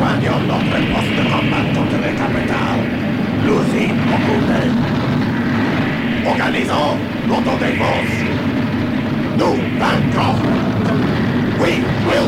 rejoignons notre poste de combat contre la capitale, l'usine occultée. Organisons l'autodéfense. Nous vaincrons. We will